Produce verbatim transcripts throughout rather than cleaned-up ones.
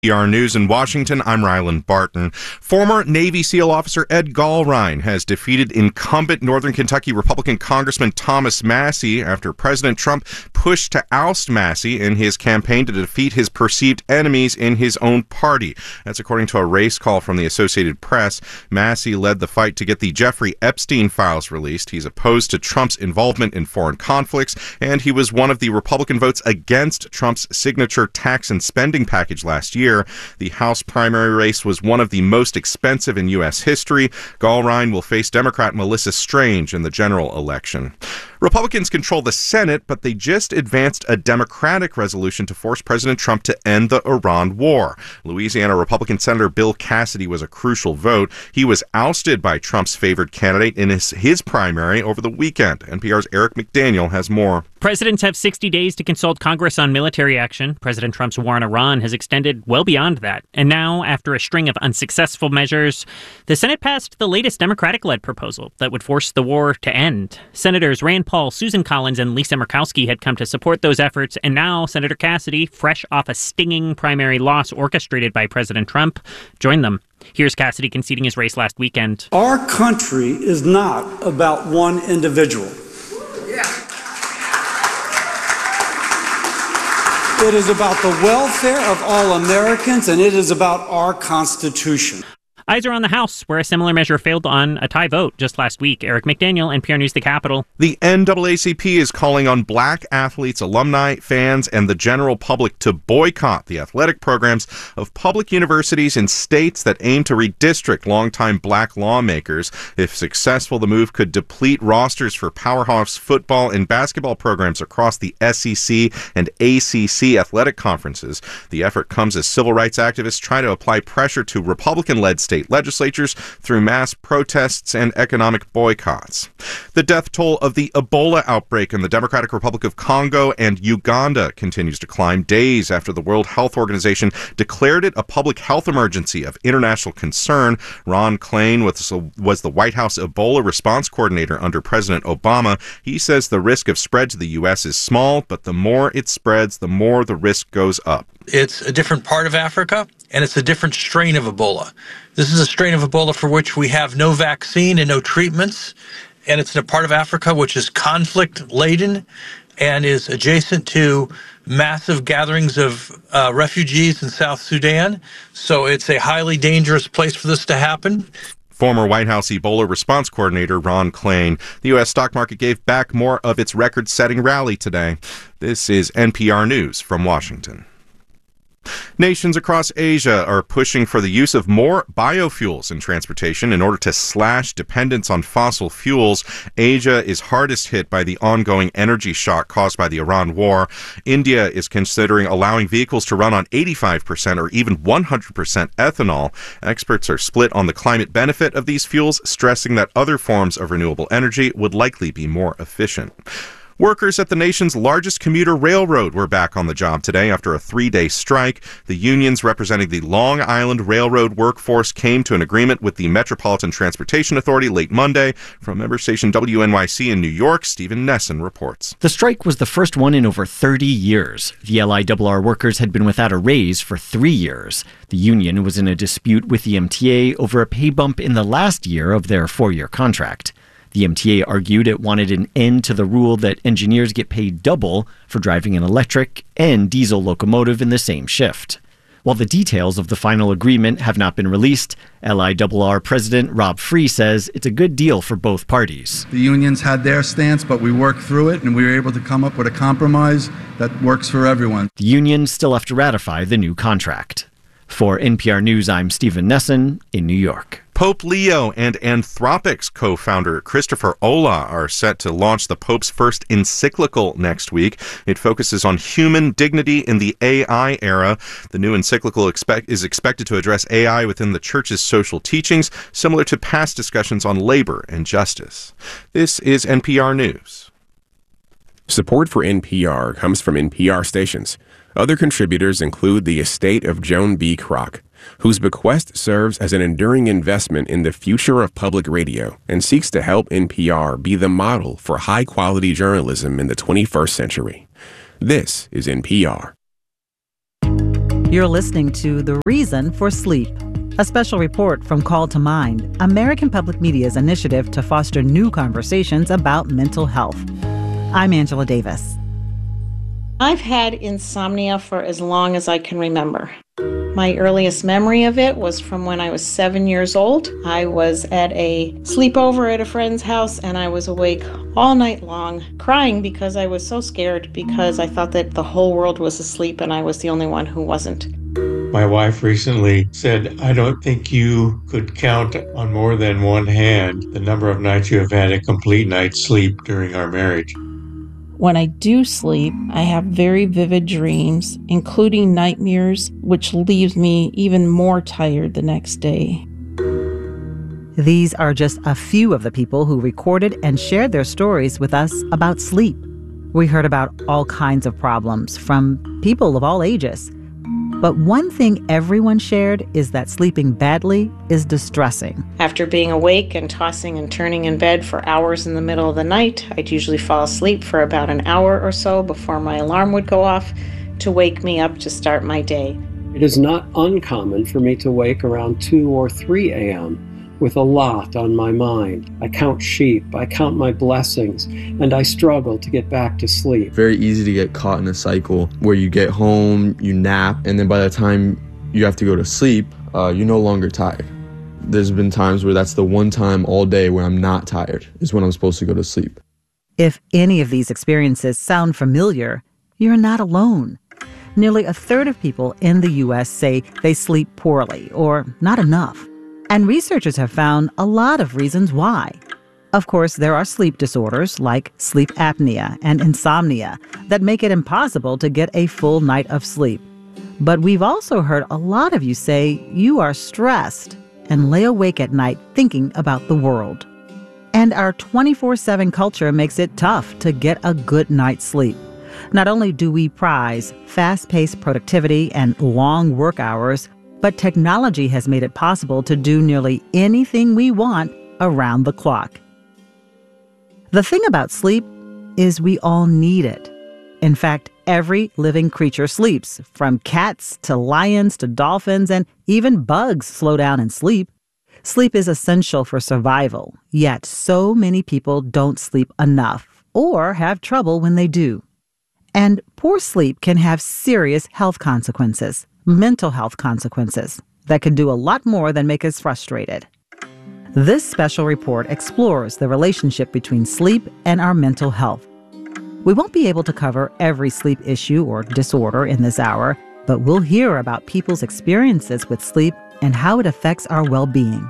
N P R News in Washington, I'm Ryland Barton. Former Navy SEAL officer Ed Gallrein has defeated incumbent Northern Kentucky Republican Congressman Thomas Massie after President Trump pushed to oust Massie in his campaign to defeat his perceived enemies in his own party. That's according to a race call from the Associated Press. Massie led the fight to get the Jeffrey Epstein files released. He's opposed to Trump's involvement in foreign conflicts, and he was one of the Republican votes against Trump's signature tax and spending package last year. The House primary race was one of the most expensive in U S history. Gallrein will face Democrat Melissa Strange in the general election. Republicans control the Senate, but they just advanced a Democratic resolution to force President Trump to end the Iran war. Louisiana Republican Senator Bill Cassidy was a crucial vote. He was ousted by Trump's favored candidate in his, his primary over the weekend. N P R's Eric McDaniel has more. Presidents have sixty days to consult Congress on military action. President Trump's war on Iran has extended well beyond that. And now, after a string of unsuccessful measures, the Senate passed the latest Democratic-led proposal that would force the war to end. Senators Rand Paul, Susan Collins, and Lisa Murkowski had come to support those efforts, and now Senator Cassidy, fresh off a stinging primary loss orchestrated by President Trump, joined them. Here's Cassidy conceding his race last weekend. Our country is not about one individual. Yeah. It is about the welfare of all Americans, and it is about our Constitution. Eyes are on the House, where a similar measure failed on a tie vote just last week. Eric McDaniel, N P R News, the Capitol. The N double A C P is calling on black athletes, alumni, fans, and the general public to boycott the athletic programs of public universities in states that aim to redistrict longtime black lawmakers. If successful, the move could deplete rosters for powerhouse football and basketball programs across the S E C and A C C athletic conferences. The effort comes as civil rights activists try to apply pressure to Republican-led state legislatures through mass protests and economic boycotts. The death toll of the Ebola outbreak in the Democratic Republic of Congo and Uganda continues to climb days after the World Health Organization declared it a public health emergency of international concern. Ron Klain was, was the White House Ebola response coordinator under President Obama. He says the risk of spread to the U S is small, but the more it spreads, the more the risk goes up. It's a different part of Africa, and it's a different strain of Ebola. This is a strain of Ebola for which we have no vaccine and no treatments, and it's in a part of Africa which is conflict-laden and is adjacent to massive gatherings of uh, refugees in South Sudan. So it's a highly dangerous place for this to happen. Former White House Ebola response coordinator Ron Klain. The U S stock market gave back more of its record-setting rally today. This is N P R News from Washington. Nations across Asia are pushing for the use of more biofuels in transportation in order to slash dependence on fossil fuels. Asia is hardest hit by the ongoing energy shock caused by the Iran war. India is considering allowing vehicles to run on eighty-five percent or even one hundred percent ethanol. Experts are split on the climate benefit of these fuels, stressing that other forms of renewable energy would likely be more efficient. Workers at the nation's largest commuter railroad were back on the job today after a three-day strike. The unions representing the Long Island Railroad workforce came to an agreement with the Metropolitan Transportation Authority late Monday. From member station W N Y C in New York, Stephen Nesson reports. The strike was the first one in over thirty years. The L I R R workers had been without a raise for three years. The union was in a dispute with the M T A over a pay bump in the last year of their four-year contract. The M T A argued it wanted an end to the rule that engineers get paid double for driving an electric and diesel locomotive in the same shift. While the details of the final agreement have not been released, L I R R President Rob Free says it's a good deal for both parties. The unions had their stance, but we worked through it and we were able to come up with a compromise that works for everyone. The unions still have to ratify the new contract. For N P R News, I'm Stephen Nesson in New York. Pope Leo and Anthropic's co-founder Christopher Olah are set to launch the Pope's first encyclical next week. It focuses on human dignity in the A I era. The new encyclical expect- is expected to address A I within the Church's social teachings, similar to past discussions on labor and justice. This is N P R News. Support for N P R comes from N P R stations. Other contributors include the estate of Joan B. Kroc, whose bequest serves as an enduring investment in the future of public radio and seeks to help N P R be the model for high-quality journalism in the twenty-first century. This is N P R. You're listening to The Reason for Sleep, a special report from Call to Mind, American Public Media's initiative to foster new conversations about mental health. I'm Angela Davis. I've had insomnia for as long as I can remember. My earliest memory of it was from when I was seven years old. I was at a sleepover at a friend's house, and I was awake all night long, crying because I was so scared because I thought that the whole world was asleep and I was the only one who wasn't. My wife recently said, I don't think you could count on more than one hand the number of nights you have had a complete night's sleep during our marriage. When I do sleep, I have very vivid dreams, including nightmares, which leaves me even more tired the next day. These are just a few of the people who recorded and shared their stories with us about sleep. We heard about all kinds of problems from people of all ages. But one thing everyone shared is that sleeping badly is distressing. After being awake and tossing and turning in bed for hours in the middle of the night, I'd usually fall asleep for about an hour or so before my alarm would go off to wake me up to start my day. It is not uncommon for me to wake around two or three a.m. with a lot on my mind. I count sheep, I count my blessings, and I struggle to get back to sleep. Very easy to get caught in a cycle where you get home, you nap, and then by the time you have to go to sleep, uh, you're no longer tired. There's been times where that's the one time all day where I'm not tired, is when I'm supposed to go to sleep. If any of these experiences sound familiar, you're not alone. Nearly a third of people in the U S say they sleep poorly or not enough. And researchers have found a lot of reasons why. Of course, there are sleep disorders like sleep apnea and insomnia that make it impossible to get a full night of sleep. But we've also heard a lot of you say you are stressed and lay awake at night thinking about the world. And our twenty-four seven culture makes it tough to get a good night's sleep. Not only do we prize fast-paced productivity and long work hours, but technology has made it possible to do nearly anything we want around the clock. The thing about sleep is we all need it. In fact, every living creature sleeps, from cats to lions to dolphins, and even bugs slow down and sleep. Sleep is essential for survival, yet so many people don't sleep enough or have trouble when they do. And poor sleep can have serious health consequences. Mental health consequences that can do a lot more than make us frustrated. This special report explores the relationship between sleep and our mental health. We won't be able to cover every sleep issue or disorder in this hour, but we'll hear about people's experiences with sleep and how it affects our well-being.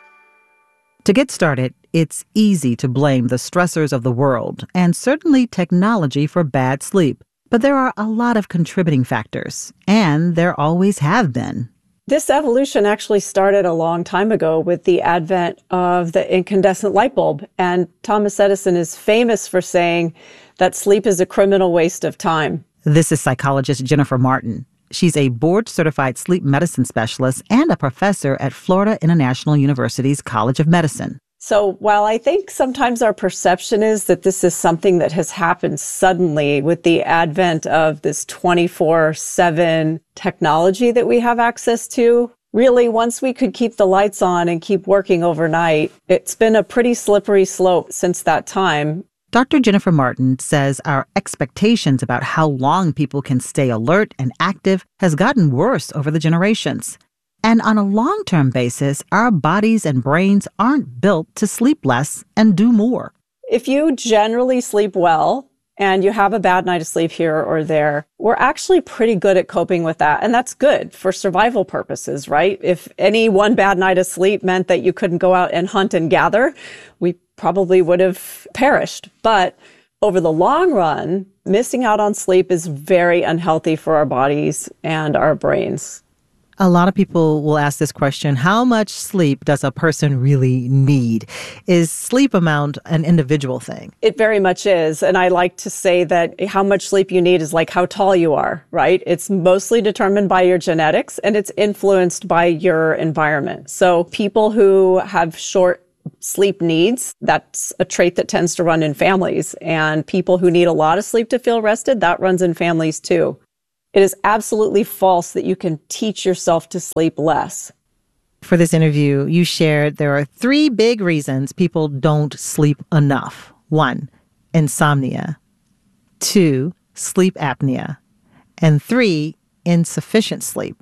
To get started, it's easy to blame the stressors of the world and certainly technology for bad sleep. But there are a lot of contributing factors, and there always have been. This evolution actually started a long time ago with the advent of the incandescent light bulb. And Thomas Edison is famous for saying that sleep is a criminal waste of time. This is psychologist Jennifer Martin. She's a board-certified sleep medicine specialist and a professor at Florida International University's College of Medicine. So while I think sometimes our perception is that this is something that has happened suddenly with the advent of this twenty-four seven technology that we have access to, really, once we could keep the lights on and keep working overnight, it's been a pretty slippery slope since that time. Doctor Jennifer Martin says our expectations about how long people can stay alert and active has gotten worse over the generations. And on a long-term basis, our bodies and brains aren't built to sleep less and do more. If you generally sleep well and you have a bad night of sleep here or there, we're actually pretty good at coping with that. And that's good for survival purposes, right? If any one bad night of sleep meant that you couldn't go out and hunt and gather, we probably would have perished. But over the long run, missing out on sleep is very unhealthy for our bodies and our brains. A lot of people will ask this question: how much sleep does a person really need? Is sleep amount an individual thing? It very much is. And I like to say that how much sleep you need is like how tall you are, right? It's mostly determined by your genetics and it's influenced by your environment. So people who have short sleep needs, that's a trait that tends to run in families. And people who need a lot of sleep to feel rested, that runs in families too. It is absolutely false that you can teach yourself to sleep less. For this interview, you shared there are three big reasons people don't sleep enough. One, insomnia. Two, sleep apnea. And three, insufficient sleep.